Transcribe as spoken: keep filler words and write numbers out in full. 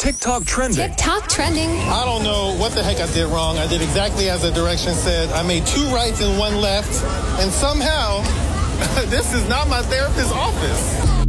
TikTok trending. TikTok trending. I don't know what the heck I did wrong. I did exactly as the directions said. I made two rights and one left. And somehow, this is not my therapist's office.